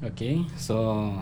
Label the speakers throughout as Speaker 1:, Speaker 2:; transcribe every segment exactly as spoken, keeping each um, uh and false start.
Speaker 1: Okay, so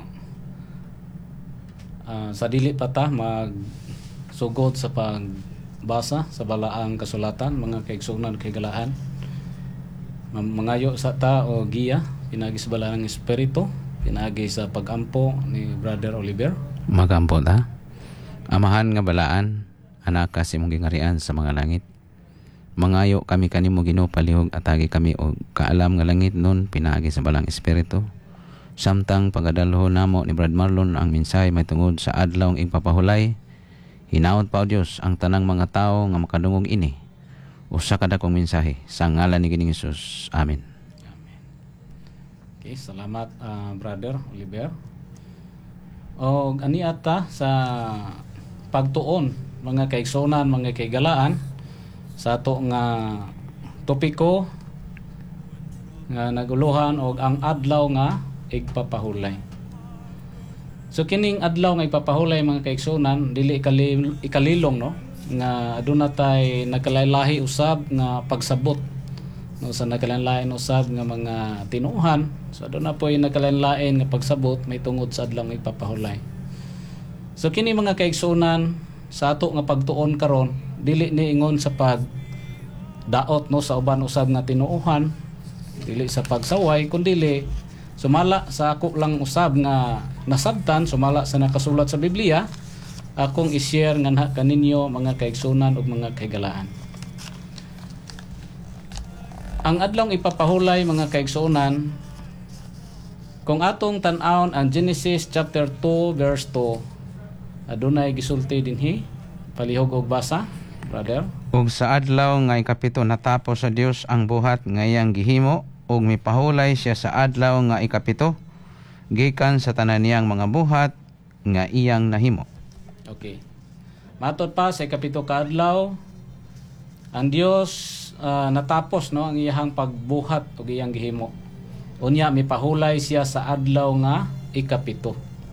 Speaker 1: uh, sa dili pa ta mag sugod sa pagbasa sa balaang kasulatan, mga kaigsunan kay galaan. Mangayo sa ta o giya pinagi sa balaang espiritu, pinagi sa pagampo ni Brother Oliver.
Speaker 2: Magampo ta. Amahan nga balaan, anak ka si mong gingarian sa mga langit. Mangayo kami kanimo Ginoo palihog atagi kami og kaalam nga langit nun pinagi sa balang espiritu. Samtang pagadalho namo ni Brad Marlon ang mensahe may tungod sa adlaw ng ipapahulay, hinaot pa o Dios ang tanang mga tao nga makadungog ini. Usa ka dakong mensahe sa ngalan ni Ginoong Hesus. Amen.
Speaker 1: Amen. Okay, salamat uh, Brother Oliver. O ani ata sa pagtuon mga kaigsunan, mga kaigalaan sa ato nga topiko nga naguluhan og ang adlaw nga igpapahulay. So kining adlaw nga igpapahulay mga kaigsunan dili ikali, ikalilong no nga aduna tay nakalaylahi usab nga pagsabot no sa nakalaylain usab nga mga tinuhan. So aduna poy nakalaylain nga pagsabot may tungod sa adlaw nga igpapahulay. So kini mga kaigsunan sa ato nga pagtuon karon dili ni ingon sa pag daot no sa uban usab nga tinuuhan, dili sa pagsaway kundi sumala sa ako lang usab nga nasabtan, sumala sa nakasulat sa Biblia, akong i-share nga kaninyo mga kaigsunan ug mga kaigalaan. Ang adlaw ipapahulay mga kaigsunan, kung atong tan-awon ang Genesis chapter two verse two, adunay gisulti dinhi, palihog og basa, brother.
Speaker 2: Ug sa adlaw nga ikapito natapos sa Dios ang buhat nga iyang gihimo ug mipahulay siya sa adlaw nga ikapito gikan sa tanan niyang mga buhat nga iyang nahimo.
Speaker 1: Okay. Matod pa sa ikapito ka adlaw, ang Dios uh, natapos no ang iyang pagbuhat ug iyang gihimo. Unya mipahulay siya sa adlaw nga ikapito.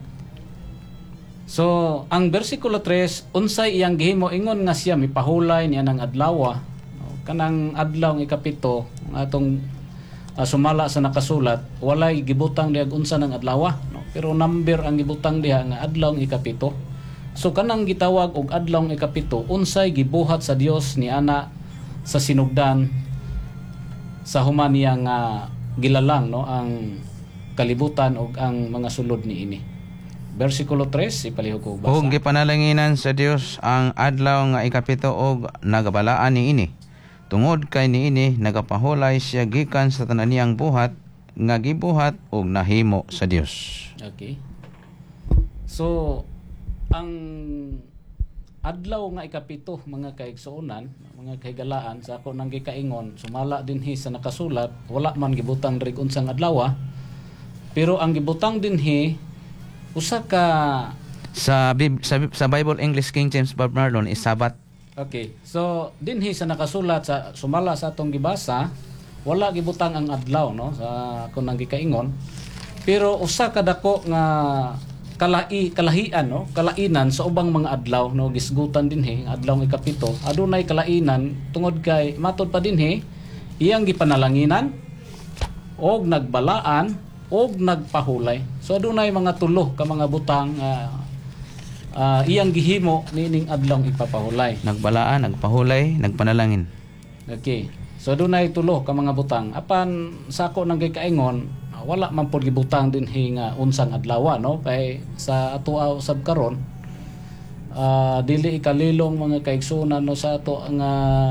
Speaker 1: So, ang bersikulo three, unsay iyang gihimo ingon nga siya mipahulay niya ng adlaw. No, kanang adlaw ng ikapito, atong uh, sumala sa nakasulat, walay gibutang diha unsa ng adlaw, no? Pero number ang gibutang diha nga adlaw ng ikapito. So kanang gitawag og adlaw ng ikapito, unsay gibuhat sa Dios ni ana sa sinugdan sa human niya nga gilalang no ang kalibutan ug ang mga sulod niini. Versikulo three, ipalihog ko basa.
Speaker 2: Ug gipanalanginan sa Dios ang adlaw nga ikapito og nagabalaan niini. Tungod kay niini nagapahulay siya gikan sa tanan niyang buhat nga gibuhat og nahimo sa Dios.
Speaker 1: Okay. So ang adlaw nga ikapito mga kaigsuonan, mga kaigalaan sa ako nang gikaingon, sumala dinhi sa nakasulat, wala man gibutang diri unsang adlaw, pero ang gibutang dinhi usa ka
Speaker 2: sa, Bib- sa sa Bible English King James Bob Marlon is Sabat.
Speaker 1: Okay. So dinhi sa nakasulat sa sumala sa atong gibasa, wala gibutang ang adlaw no sa ako nang gikaingon. Pero usa ka dako nga kalai kalahian no, kalainan sa ubang mga adlaw no gisgutan dinhi adlaw ng ikapito. Adunay kalainan tungod kay matod pa dinhi iyang gipanalanginan og nagbalaan og nagpahulay. So adunay mga tulo ka mga butang uh, uh, iyang gihimo nining adlaw ipapahulay.
Speaker 2: Nagbalaan, nagpahulay, nagpanalangin.
Speaker 1: Okay. So adunay tulo ka mga butang. Apan sa ako nang gikaingon, uh, wala man pod gibutang dinhi nga unsang adlaw no kay sa ato usab karon uh, dili ikalilong mga kaigsunan no sa ato nga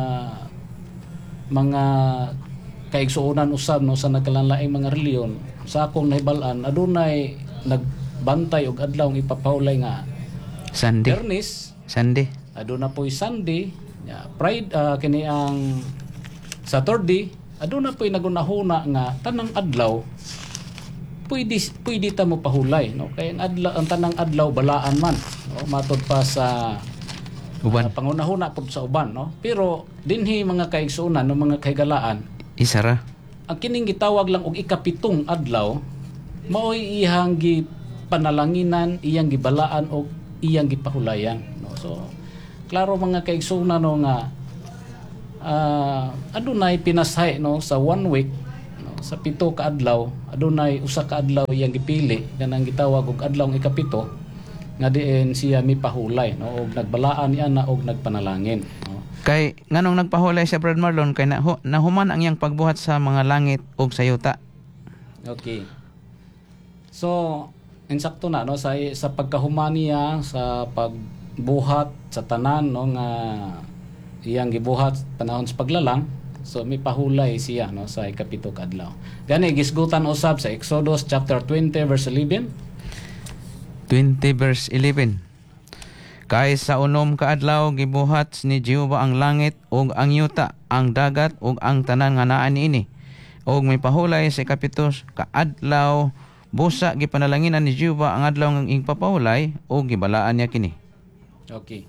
Speaker 1: mga kaigsuonan usab no sa nagkalanlaing mga reliyon. Sa akong nahibalan adunay nagbantay og adlaw ng ipapahulay nga
Speaker 2: Sunday.
Speaker 1: Bernis,
Speaker 2: Sunday.
Speaker 1: aduna po'y Sunday, ya, Friday, uh, kini ang Saturday, aduna po'y nagunahuna nga tanang adlaw pwede pwede ta mo pahulay no kay ang adlaw ang tanang adlaw balaan man no matod pa sa
Speaker 2: Uban.
Speaker 1: Uh, pangunahuna pud sa uban no pero dinhi mga kaigsuonan no mga kaigalaan
Speaker 2: Isa ra.
Speaker 1: ang kining gitawag lang og ikapitong adlaw mao'y iyang gipanalanginan, iyang gibalaan og iyang gipahulayan no so klaro mga kaigsuonan no nga uh, adunay pinashay no sa one week no sa pito ka adlaw adunay usa ka adlaw iyang gipili kanang gitawag og adlaw ng ikapito nga diin siya mipahulay no og nagbalaan niya na og nagpanalangin no.
Speaker 2: Kay nganong nagpahulay siya Brad Marlon kay nahu, nahuman ang iyang pagbuhat sa mga langit ug sa yuta.
Speaker 1: Okay. So insakto na no sa sa pagkahuman niya sa pagbuhat sa tanan no nga iyang gibuhat panahon sa paglalang. So may pahulay siya no sa ikapito ka adlaw. Gani gisgutan usab sa Exodus chapter twenty verse eleven.
Speaker 2: twenty verse eleven. Kay sa unom ka adlaw gibuhat ni Jehova ang langit ug ang yuta, ang dagat ug ang tanan nga naa niini. Ug may pahulay sa ikapito ka adlaw busa gipanalanginan ni Jehova ang adlaw nga igpapahulay ug gibalaan niya kini.
Speaker 1: Okay.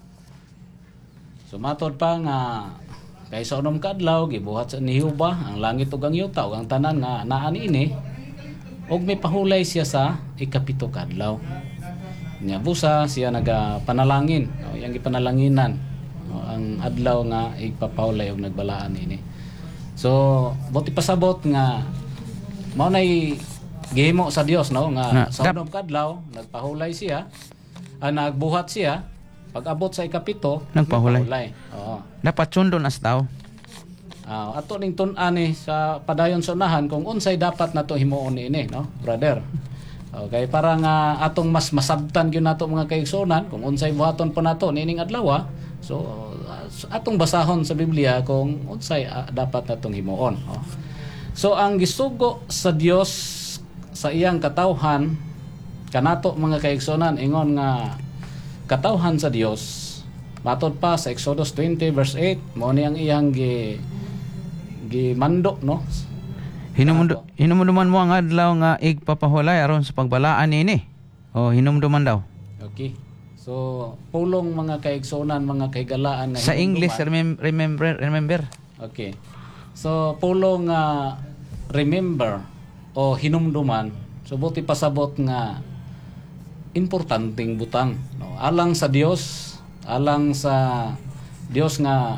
Speaker 1: So matod pa nga kay sa unom ka adlaw gibuhat sa ni Jehova ang langit ug ang yuta ug ang tanan nga naa niini ug may pahulay siya sa ikapito ka adlaw. Nya busa siya nagapanalangin, no, iyang gipanalanginan no, ang adlaw nga igpapahulay ug nagbalaan ini. So buti pasabot nga mao nay gihimo sa Dios no nga
Speaker 2: Na,
Speaker 1: sa
Speaker 2: dap-
Speaker 1: unom ka adlaw nagpahulay siya, ah, nagbuhat siya pag-abot sa ikapito
Speaker 2: Nagpahulay.
Speaker 1: nagpahulay. Oo.
Speaker 2: Dapat sundon as tao.
Speaker 1: Ah, ato ning tun-an ni sa padayon sa unahan kung unsay dapat nato himuon ini no, brother. Okay, para nga atong mas masabtan gyud nato mga kaigsunan kung unsay buhaton pa nato nining adlaw. So uh, atong basahon sa Biblia kung unsay uh, dapat natong himuon. Oh. So ang gisugo sa Dios sa iyang katawhan kanato mga kaigsunan ingon nga katawhan sa Dios matod pa sa Exodus twenty verse eight mo ni ang iyang gi gimando no.
Speaker 2: Hinumdum hinumduman mo ang adlaw nga igpapahulay aron sa pagbalaan niini. O hinumduman daw.
Speaker 1: Okay. So pulong mga kaigsunan, mga kaigalaan nga
Speaker 2: Sa
Speaker 1: hinumduman.
Speaker 2: English remem- remember remember.
Speaker 1: Okay. So pulong nga remember o hinumduman. So buti pasabot nga importanteng butang no. Alang sa Dios, alang sa Dios nga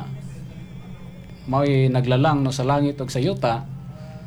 Speaker 1: mao'y naglalang no sa langit ug sa yuta.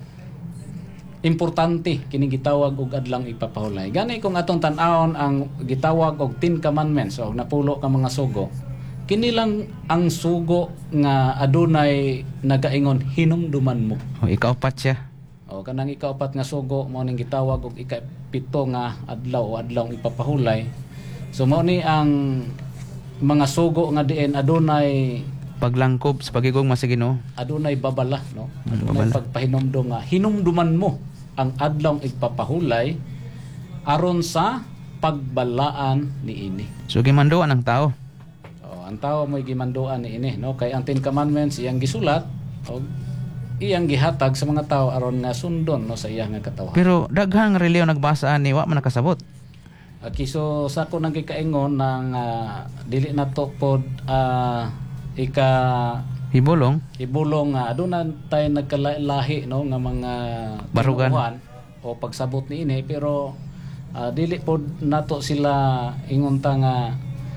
Speaker 1: Importante kini gitawag og adlang ipapahulay. Gani kung atong tan-awon ang gitawag og Ten Commandments o napulo ka mga sugo. Kini lang ang sugo nga adunay nagaingon hinumduman mo.
Speaker 2: O ikaupat siya.
Speaker 1: O kanang ikaapat nga sugo mao ning gitawag og ikapito nga adlaw o adlaw ipapahulay. So mao ni ang mga sugo nga diin adunay
Speaker 2: Paglangkob sa pagigong sa Ginoo.
Speaker 1: adunay babala no. Adunay
Speaker 2: Babala.
Speaker 1: pagpahinumdum nga hinumduman mo ang adlaw igpapahulay aron sa pagbalaan niini.
Speaker 2: So gimanduan ang tao.
Speaker 1: Oh, ang tao mo'y gimanduan niini no kay ang Ten Commandments iyang gisulat o iyang gihatag sa mga tao aron nga sundon no sa iyang nga katawhan.
Speaker 2: Pero daghang reliyon nagbasa ani wa man nakasabot.
Speaker 1: Okay, so sa ako nang gikaingon ng uh, dili na to pod uh, ika
Speaker 2: Hibulong.
Speaker 1: ibulong nga aduna tayo nagkalahi no nga mga
Speaker 2: Barugan.
Speaker 1: tinuuhan o pagsabot ni ini pero ah, dili pod nato sila ingunta nga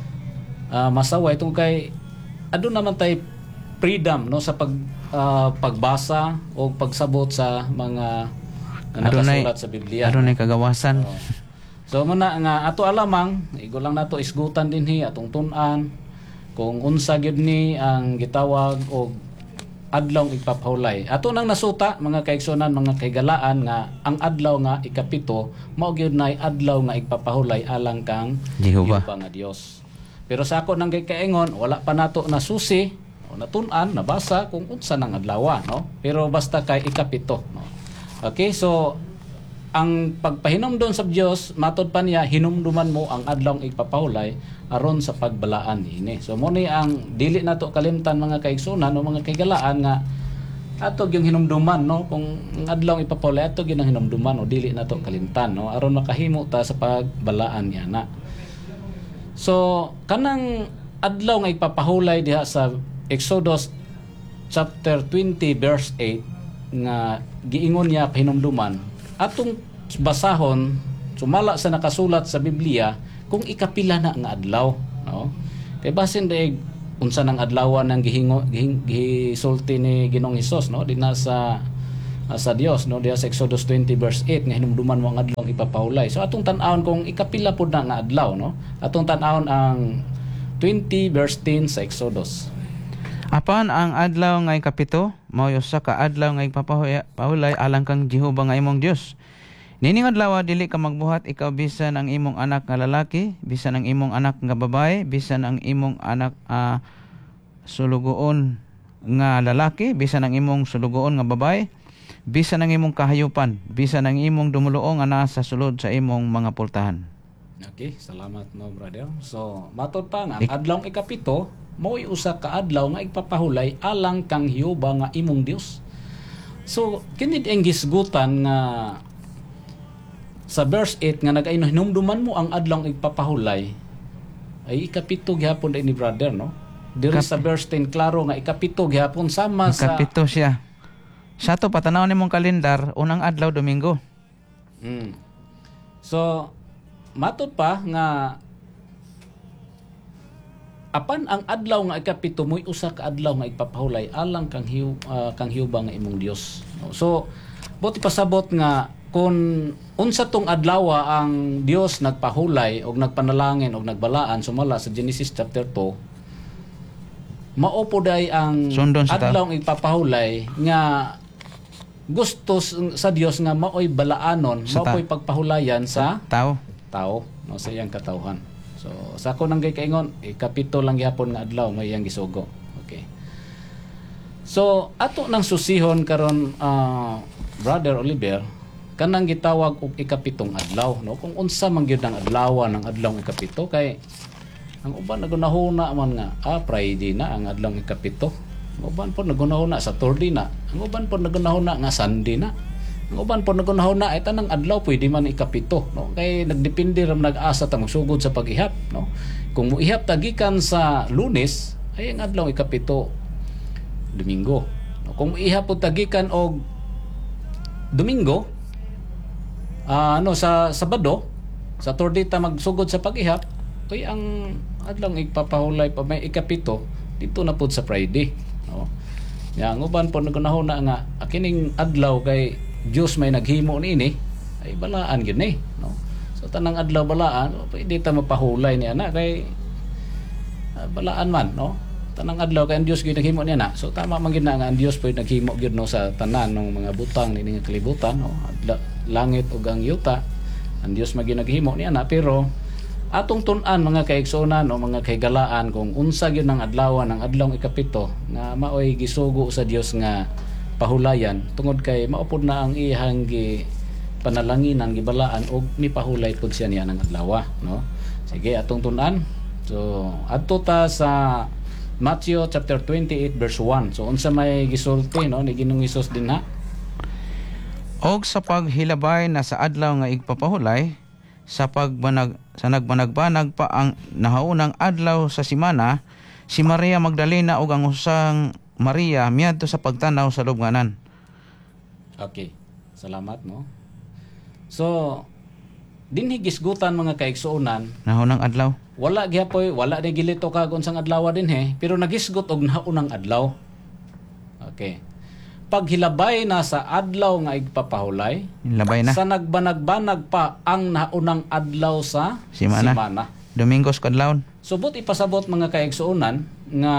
Speaker 1: ah, masaway tungkol kay aduna man tay freedom no sa pag ah, pagbasa o pagsabot sa mga nga
Speaker 2: Adunay-
Speaker 1: nakasulat sa Biblia.
Speaker 2: Adunay kagawasan.
Speaker 1: Oo. So muna nga ato alamang igo lang nato isgutan dinhi atong tun-an kung unsa gyud ni ang gitawag og adlaw igpapahulay. Ato nang nasuta mga kaigsunan, mga kaigalaan nga ang adlaw nga ikapito mao gyud nay adlaw nga igpapahulay alang kang
Speaker 2: Jehova.
Speaker 1: Jehova nga Dios. Pero sa ako nang gikaingon wala pa nato nasusi o natun-an nabasa kung unsa nang adlaw no. Pero basta kay ikapito no. Okay, so ang pagpahinumdon sa Dios matod pa niya hinumduman mo ang adlaw igpapahulay aron sa pagbalaan ini. So mo ni ang dili nato kalimtan mga kaigsunan o mga kaigalaan nga ato gyung hinumduman no kung ang adlaw ipapahulay ato gyud ang hinumduman o dili nato kalimtan no aron makahimo ta sa pagbalaan niya na. So kanang adlaw nga ipapahulay diha sa Exodus chapter twenty verse eight nga giingon niya pahinumduman atong basahon sumala sa nakasulat sa Biblia kung ikapila na nga adlaw no kay basin daig unsa nang adlawan nang gihingo gihing, gisulti ni Ginoong Hesus no dinha sa uh, sa Dios, no, diya sa Exodus twenty verse eight nga hinumduman mo ang adlaw ipapahulay. So atong tan-awon kung ikapila pud na nga adlaw, no, atong tan-awon ang twenty verse ten sa Exodus.
Speaker 2: Apan ang adlaw nga ikapito mao usa ka adlaw nga ipapahulay alang kang Jehova nga imong Dios. Nining adlaw dili ka magbuhat ikaw bisan ang imong anak nga lalaki, bisan ang imong anak nga babae, bisan ang imong anak uh, sulugoon nga lalaki, bisan ang imong sulugoon nga babae, bisan ang imong kahayupan, bisan ang imong dumuluo nga nasa sulod sa imong mga pultahan.
Speaker 1: Okay, salamat no brother. So matod pa nga ang adlaw ikapito mo'y usa ka adlaw nga ipapahulay alang kang Jehova nga imong Dios. So kini ang gisgutan nga sa verse eight nga nag-ayno hinumduman mo ang adlaw ipapahulay ay ikapito gihapon ni brother, no? Diri sa verse ten klaro nga ikapito gihapon sama sa
Speaker 2: ikapito siya. Sa to patanaw nimong kalendar unang adlaw Domingo.
Speaker 1: Mm. So matod pa nga apan ang adlaw nga ikapito mo'y usa ka adlaw nga ipapahulay alang kang hiu, uh, kang Jehova nga imong Dios. So buti pasabot nga kung unsa tong adlaw ang Dios nagpahulay og nagpanalangin og nagbalaan sumala sa Genesis chapter two, mao po day ang
Speaker 2: Sundon sa
Speaker 1: adlaw ang ipapahulay nga gusto sa Dios nga maoy balaanon,
Speaker 2: Sa ta-
Speaker 1: maoy pagpahulayan sa
Speaker 2: Tao.
Speaker 1: tao, no, sa iyang katawhan. So sa ako nang gaykaingon, ikapito lang gyapon nga adlaw nga iyang gisugo. Okay. So ato nang susihon karon uh, Brother Oliver, kanang gitawag og ikapitong adlaw, no, kung unsa man gyud ang adlaw ng adlaw ikapito kay ang uban nagunahuna man nga ah Friday na ang adlaw ikapito, ang uban po nagunahuna Saturday na, ang uban po nagunahuna nga Sunday na, ang uban po nagunahuna ay tanang adlaw pwede man ikapito, no, kay nagdepende ram nag-asa ta magsugod sa pag-ihap, no. Kung muihap ta gikan sa Lunes ay ang adlaw ikapito Domingo, no. Kung muihap pud ta gikan og Domingo, Uh, ano sa Sabado, sa Saturday ta magsugod sa pag-ihap, kay ang adlaw ipapahulay pa may ikapito dito na pud sa Friday, no. Ya ang uban po nagunahuna nga akining adlaw kay Dios may naghimo niini ay balaan gyud ni, no. So tanang adlaw balaan, pwede ta mapahulay ni ana kay uh, balaan man, no. Tanang adlaw kay ang Dios gyud naghimo niya na. So tama man gyud na nga ang Dios pwede naghimo gyud no sa tanan ng mga butang ni nga kalibutan, no. Adla, langit ug ang yuta ang Dios maginaghimo niya na, pero atong tun-an mga kaigsunan o mga kaigalaan kung unsa gyud ang adlaw ng adlaw ikapito nga maoy gisugo sa Dios nga pahulayan tungod kay maupod na ang iyang gi panalanginan gibalaan og nipahulay pud siya niya ng adlaw, no. Sige atong tun-an. So adto ta sa Matthew chapter twenty-eight verse one. So unsa may gisulti, no, ni Ginoong Hesus dinha?
Speaker 2: Og sa paghilabay na sa adlaw nga igpapahulay, sa pagbanag sa nagbanagbanag pa ang nahaunang adlaw sa simana, si Maria Magdalena ug ang usang Maria miadto sa pagtanaw sa lubnganan.
Speaker 1: Okay. Salamat, no. So dinhi gisgutan mga kaigsuonan,
Speaker 2: Nahaunang adlaw.
Speaker 1: wala gihapoy wala ni gilito kag unsang adlaw dinhi, pero nagisgot og nahaunang adlaw. Okay. Paghilabay na sa adlaw nga igpapahulay,
Speaker 2: Labay na.
Speaker 1: sa nagbanag-banag pa ang naunang adlaw sa
Speaker 2: Simana.
Speaker 1: simana.
Speaker 2: Domingos kadlawon.
Speaker 1: Subot ipasabot mga kaigsuonan nga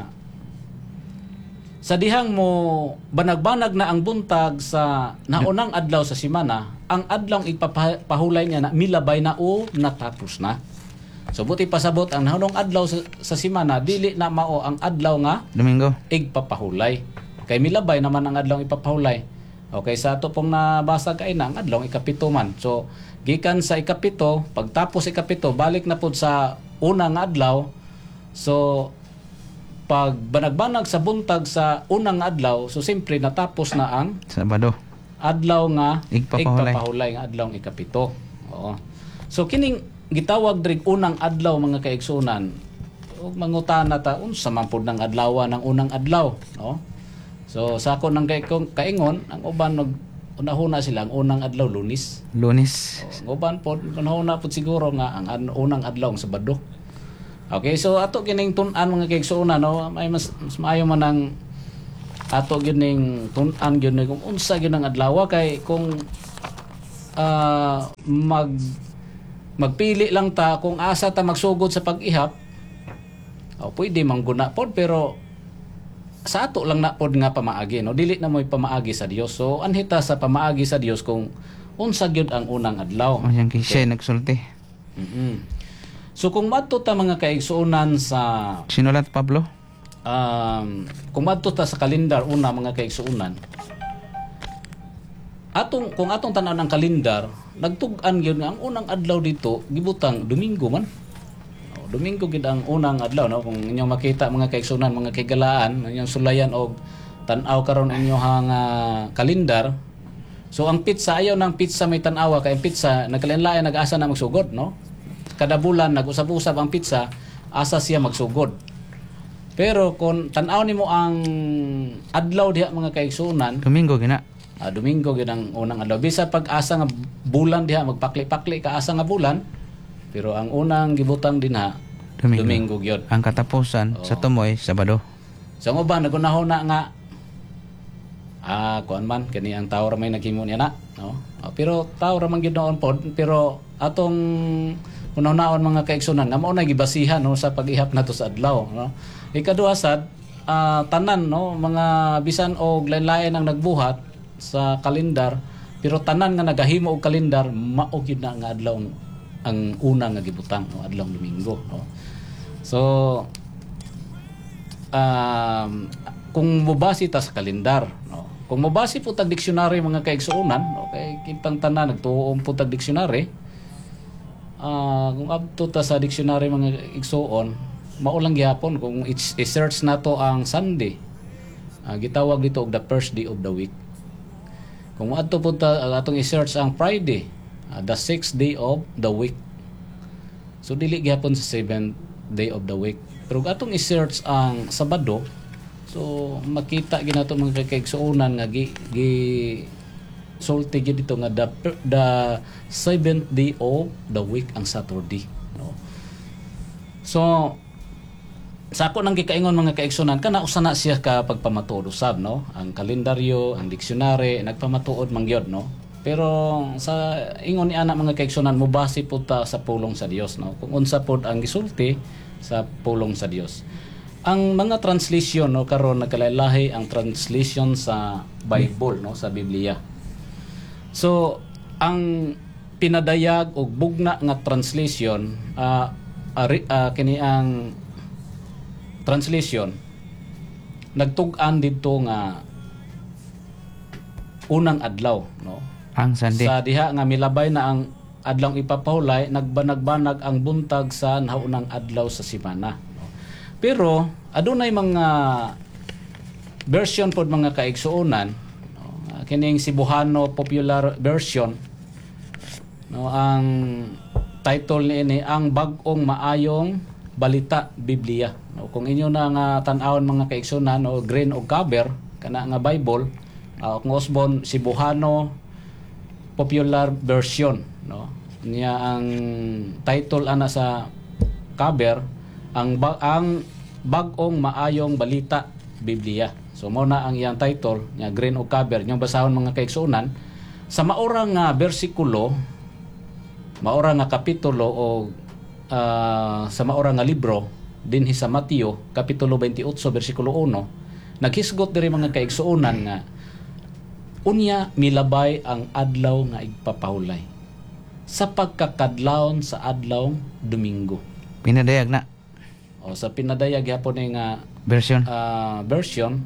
Speaker 1: sa dihang mo banag-banag na ang buntag sa naunang adlaw sa simana, ang adlaw igpapahulay niya na milabay na o natapos na. Subot ipasabot ang naunang adlaw sa, sa simana dili na mao ang adlaw nga
Speaker 2: Domingo.
Speaker 1: igpapahulay. Kay milabay naman ang adlaw ipapahulay. Okay, sa ato pong nabasa kay na ang adlaw ikapito man. So gikan sa ikapito, pagtapos ikapito, balik na pud sa unang adlaw. So pag banag-banag sa buntag sa unang adlaw, so simpre natapos na ang
Speaker 2: Sabado.
Speaker 1: adlaw nga
Speaker 2: Igpapahulay.
Speaker 1: igpapahulay nga adlaw ikapito. Oo. So kining gitawag diri unang adlaw mga kaigsunan. Og mangutana ta unsa man pud nang adlaw ng unang adlaw, no? So sa ako nang kay kaingon, ang uban nag unahuna sila ang unang adlaw Lunes.
Speaker 2: Lunes.
Speaker 1: So, ang uban pod unahuna pod siguro nga ang an- unang adlaw ang Sabado. Okay, so ato kining tun-an mga kaigsuonan, no, may mas, mas maayo man ang ato gyud ning tun-an gyud ning kung unsa gyud ang adlaw kay kung ah, mag magpili lang ta kung asa ta magsugod sa pag-ihap. O pwede mangguna pod pero sa ato lang na pod nga pamaagi no, dili na mo'y pamaagi sa Dios. So anhita sa pamaagi sa Dios kung unsa gyud ang unang adlaw.
Speaker 2: O yang kisay nagsulti.
Speaker 1: Mhm. So kung madto ta mga kaigsuonan sa
Speaker 2: Sinulat Pablo?
Speaker 1: um, kung madto ta sa kalendar una mga kaigsuonan, atong kung atong tan-aw ang kalendar, nagtug-an gyud nga ang unang adlaw dito gibutang Domingo man. O, Domingo gid ang unang adlaw no, kung inyo makita mga kaigsuonan, mga kaigalaan, inyong sulayan og tan-aw karon inyohang uh, kalendar. So ang pizza ayaw ng pizza may tan-awa kay ang pizza nagkalain-lain nag-asa na magsugod no. Kada bulan nag-usab-usab ang pizza, asa siya magsugod. Pero kung tan-aw nimo ang adlaw diha mga kaigsuonan,
Speaker 2: Domingo gina.
Speaker 1: Ah, Domingo gyud ang unang adlaw. Bisa pag-asa nga bulan diha magpakli-pakli ka asa nga bulan, pero ang unang gibutang dinha
Speaker 2: Domingo.
Speaker 1: Domingo gyud.
Speaker 2: Ang katapusan sa tumoy Sabado.
Speaker 1: Sa so, uban nagunahon na nga ah kuan man kani ang tawo ra may naghimo niya na, no? Ah, pero tawo ra man gyud noon pod, pero atong unahon mga kaigsunan nga mao na gibasihan no sa pag-ihap nato sa adlaw, no? Ikaduha sad ah, tanan no mga bisan og lain-lain ang nagbuhat sa kalendar pero tanan nga nagahimo og kalendar mao gyud na nga adlaw ang una nga gibutang no adlaw Domingo no. So um, kung mobasi ta sa kalendar no, kung mobasi po tag dictionary mga kaigsuonan okay kitang tanan nagtuom po tag dictionary uh, kung abto ta sa dictionary mga igsuon mao lang gyapon kung i-search nato ang Sunday uh, gitawag dito og the first day of the week. Kung adto po ta uh, atong i-search ang Friday, uh, the sixth day of the week. So dili gyapon sa seventh day of the week. Pero kung atong i-search ang Sabado, so makita ginato mga kaigsuonan nga gi, gi sulti gyud dito nga the, the seventh day of the week ang Saturday, no. So sa ako nang gikaingon mga kaigsunan kana usa na siya ka pagpamatuod usab no, ang kalendaryo, ang dictionary nagpamatuod man gyud no. Pero sa ingon ni ana mga kaigsunan mobase pud ta sa pulong sa Dios no, kung unsa pod ang gisulti sa pulong sa Dios. Ang mga translation no karon nagkalahi ang translation sa Bible no, sa Biblia. So ang pinadayag og bugna nga translation uh, uh, uh, kini ang translation nagtug-an didto nga unang adlaw no,
Speaker 2: Ang Sunday.
Speaker 1: sa diha nga milabay na ang adlaw ipapahulay nagbanag-banag ang buntag sa naunang adlaw sa semana no. Pero adunay mga version pod mga kaigsuonan no, kining Cebuano popular version no, ang title niini ang bag-ong maayong balita Biblia no. Kung inyo na nga tan-awon mga kaigsunan no, green o cover kana nga Bible uh, kung usbon Cebuano popular version no, niya ang title ana sa cover ang ba- ang bag-ong maayong balita Biblia. So mao na ang iyang title nya green o cover yung basahon mga kaigsunan sa maorang nga bersikulo, maorang nga kapitulo o Uh, sa maorang nga libro dinhi sa Mateo kapitulo twenty-eight bersikulo one naghisgot diri mga kaigsuonan nga unya milabay ang adlaw nga igpapahulay sa pagkakadlawon sa adlaw Domingo.
Speaker 2: Pinadayag na
Speaker 1: O sa pinadayag gyapon ni nga
Speaker 2: version.
Speaker 1: uh, version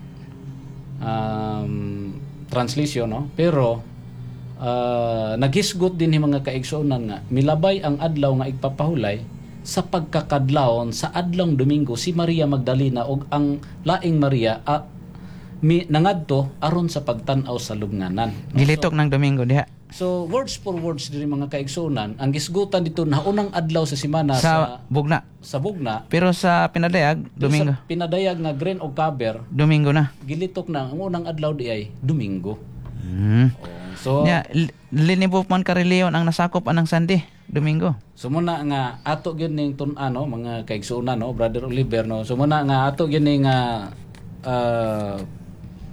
Speaker 1: um, translation no, pero Uh, naghisgot din ni mga kaigsuonan nga milabay ang adlaw nga igpapahulay sa pagkakadlawon sa adlaw Domingo si Maria Magdalena og ang laing Maria uh, mi, nangadto aron sa pagtan-aw sa lubnganan no?
Speaker 2: Gilitok ng Domingo diha.
Speaker 1: So, so words for words diri mga kaigsuonan ang gisgutan dito na unang adlaw sa semana
Speaker 2: Sa,
Speaker 1: sa
Speaker 2: bugna.
Speaker 1: sa bugna
Speaker 2: Pero sa pinadayag Domingo.
Speaker 1: sa pinadayag nga green o cover
Speaker 2: Domingo na.
Speaker 1: gilitok na ang unang adlaw di ay Domingo.
Speaker 2: Hmm.
Speaker 1: Oh, so
Speaker 2: Nya li- linibok man kareliyon ang nasakop anang Sunday, Domingo.
Speaker 1: So muna nga ato gyud ning tun-ano mga kaigsuonan no, Brother Oliver no. So muna nga ato gyud ning uh, uh,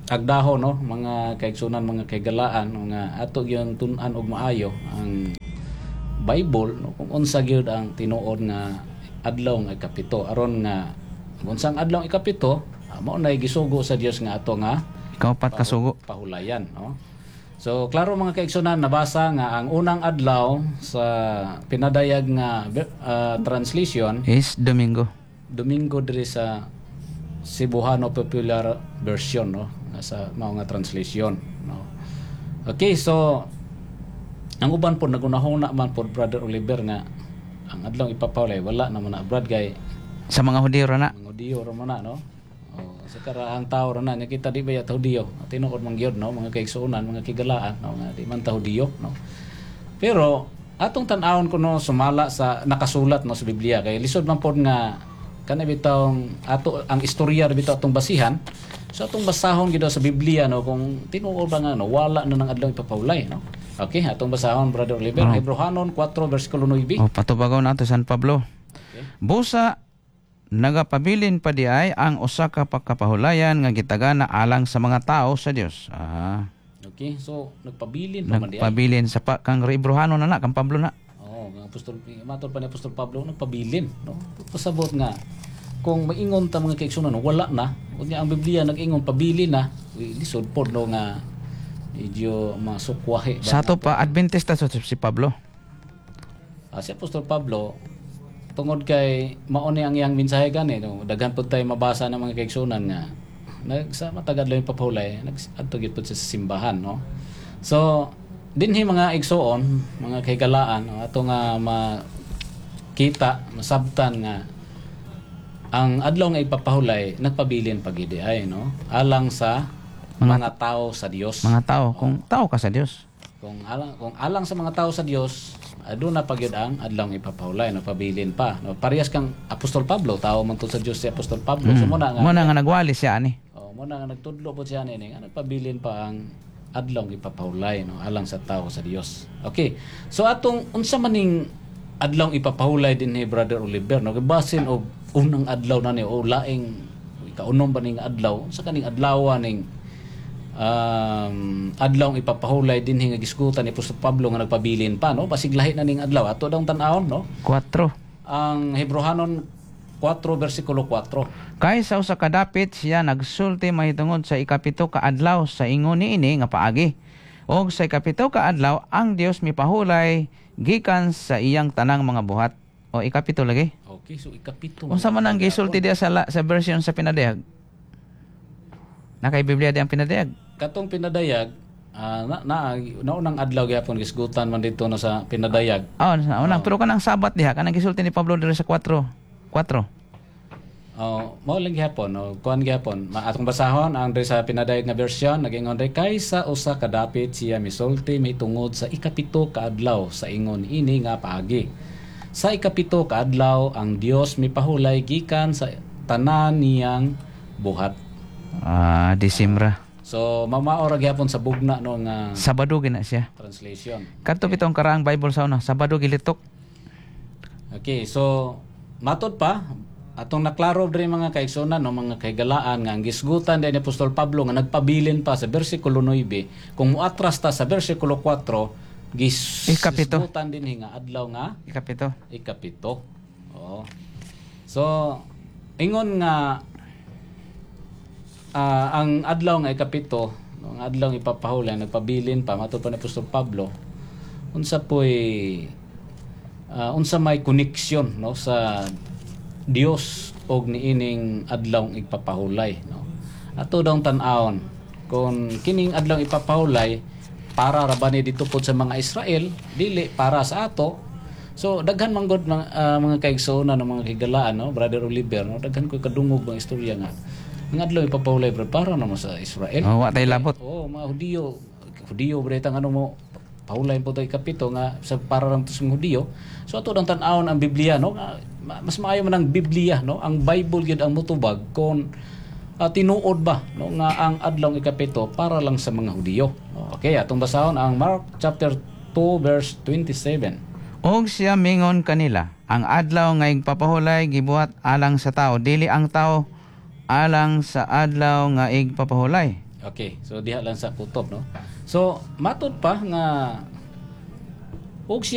Speaker 1: agdaho no mga kaigsunan, mga kaigalaan nga ato gyud tun-an og maayo ang Bible no kung unsa gyud ang tinuod nga adlaw nga ikapito aron nga unsang adlaw ikapito uh, mao nay gisugo sa Dios nga ato nga
Speaker 2: Ikaw pat kasugo.
Speaker 1: pahulayan no. So klaro mga kaigsunan, nabasa nga ang unang adlaw sa pinadayag nga uh, translation
Speaker 2: Is Domingo.
Speaker 1: Domingo diri sa Cebuano Popular Version no nga sa mao nga translation no. Okay, so ang uban po nagunahuna man po Brother Oliver nga ang adlaw ipapawlay wala naman na Brad kay
Speaker 2: Sa mga Hudiyo ra na.
Speaker 1: mga Hudiyo ra man na no. Oh, sa karahang tao ra na nakita di ba ya Hudiyo tinuod man gyud no mga kaigsuonan, mga kigalaan no nga di man ta Hudiyo no. Pero atong tan-awon ko no sumala sa nakasulat no sa Biblia kay lisod man pod nga kana bitawng ato ang istorya bitaw atong basihan. So atong basahon gid sa Biblia no kung tinuod ba nga no wala na nang adlaw ipapawlay no. Okay, atong basahon Brother Oliver,
Speaker 2: Oh.
Speaker 1: Hebrehanon four versikulo nine.
Speaker 2: O patubagon nato San Pablo.
Speaker 1: Okay.
Speaker 2: Busa nagapabilin pa di ay ang usa ka pagkapahulayan nga gitagana alang sa mga tao sa Dios. Ah,
Speaker 1: Okay, so nagpabilin pa man di ay.
Speaker 2: nagpabilin sa pa, kang Hebrehanon na na kang Pablo na.
Speaker 1: Oh, nga apostol matol pa ni Apostol Pablo nagpabilin no. Pasabot nga kung maingon ta mga kaigsunan no, wala na. Unya ang Biblia nag-ingon pabilin na. Uy, lisod pod no nga medyo masukwahe.
Speaker 2: Sa ato pa Adventista so si Pablo.
Speaker 1: Ah, si Apostol Pablo tungod kay mao ni ang iyang mensahe gani no, daghan pud tay mabasa ng mga kaigsunan nga nag sa matagad lang papahulay nag-adto gid pud sa simbahan no. So dinhi mga igsoon, mga kaigalaan no, ato nga makita, masabtan nga ang adlaw nga ipapahulay nagpabilin pagidi ay no alang sa mga, mga tao sa Dios.
Speaker 2: Mga tao, kung tao ka sa Dios.
Speaker 1: Kung alang kung alang sa mga tao sa Dios, aduna pa gyud ang adlaw ipapahulay no pabilin pa. No, parehas kang Apostol Pablo, tao man to sa Dios si Apostol Pablo.
Speaker 2: Mm.
Speaker 1: So muna nga
Speaker 2: Muna nga nagwali siya ani.
Speaker 1: oh, muna nga nagtudlo po siya ni nga nagpabilin pa ang adlaw ipapahulay no alang sa tao sa Dios. Okay. So atong unsa maning adlaw ipapahulay din ni Brother Oliver no basin og unang adlaw na ni o laing kaunom ba ning adlaw sa kaning adlaw ning um, adlaw ipapahulay din nga gisgutan ni Apostol Pablo nga nagpabilin pa no basig lahi na ning adlaw ato daw tan-awon no
Speaker 2: Kwatro.
Speaker 1: ang Hebrehanon four versikulo four.
Speaker 2: Kay sa usa ka dapit siya nagsulti mahitungod sa ikapito ka adlaw sa ingon niini nga paagi. Og sa ikapito ka adlaw ang Dios mipahulay gikan sa iyang tanang mga buhat. O ikapito lagi.
Speaker 1: Okay, so ikapito.
Speaker 2: Unsa man ang gisulti diya sa la, sa version sa pinadayag? Nakay Biblia di ang pinadayag.
Speaker 1: Katong pinadayag ah, na, na naunang adlaw gyapon gisgutan man dito na sa pinadayag.
Speaker 2: Oh, sa unang pero kanang sabat diha kanang gisulti ni Pablo diri sa four. four.
Speaker 1: Oh, mao lang gyapon, no, kuan gyapon. Ma- Atong basahon ang diri sa pinadayag nga version nagingon day kaysa usa ka dapit siya misulti may tungod sa ikapito ka adlaw sa ingon ini nga paagi. Sa ikapito ka adlaw ang Dios mipahulay gikan sa tanan niyang buhat.
Speaker 2: Ah, Disimra.
Speaker 1: So mamaora gyapon sa bugna no nga
Speaker 2: Sabado gina siya.
Speaker 1: translation.
Speaker 2: Kadto pitong karaang Bible sa una, Sabado gilitok.
Speaker 1: Okay, so matod pa atong naklaro diri mga kaigsunan no mga kaigalaan nga ang gisgutan ni Apostol Pablo nga nagpabilin pa sa bersikulo nine kung muatras ta sa bersikulo four gis
Speaker 2: Ikapito.
Speaker 1: gisgutan din nga adlaw nga
Speaker 2: Ikapito.
Speaker 1: ikapito. Oo. So ingon nga ah, ang adlaw nga ikapito no, ang adlaw ipapahulay nagpabilin pa matod pa ni Apostol Pablo unsa poy uh, unsa may koneksyon no sa Dios og niining adlaw ipapahulay no. Ato daw tan-awon kung kining adlaw ipapahulay para ra ba ni dito pod sa mga Israel dili para sa ato. So daghan man gud mga, uh, mga kaigsuonan ng mga kigalaan no Brother Oliver no daghan ko kadungog bang istorya nga ang adlaw ipapahulay para naman sa Israel.
Speaker 2: Oh, wa tay labot.
Speaker 1: Oh, mga Hudiyo, Hudiyo bretang ano mo pahulay po tay kapito nga sa para lang to sa Hudiyo. So ato dang tan-awon ang Biblia no nga, mas maayo man ang Biblia no ang Bible gyud ang mutubag kon uh, tinuod ba no nga ang adlaw ikapito para lang sa mga Hudiyo. Okay, atong basahon ang Mark chapter two verse twenty-seven.
Speaker 2: Og siya mingon kanila, ang adlaw nga igpapahulay gibuhat alang sa tao, dili ang tao alang sa adlaw nga igpapahulay.
Speaker 1: Okay, so diha lang sa kutob, no. So matud pa nga ug siya